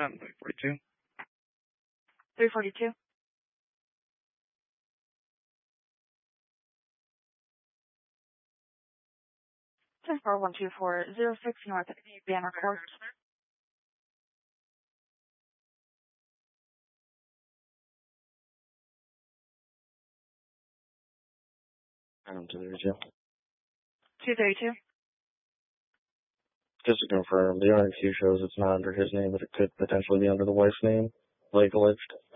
342. 342. 10412406 North Banner Court. Item 232. 232. Just to confirm, the RFQ shows it's not under his name, but it could potentially be under the wife's name, like alleged.